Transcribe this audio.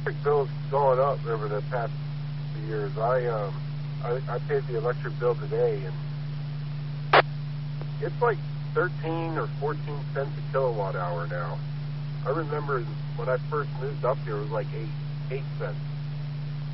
electric bill's going up over the past few years. I paid the electric bill today, and it's like 13 or 14 cents a kilowatt hour now. I remember when I first moved up here, it was like 8 cents.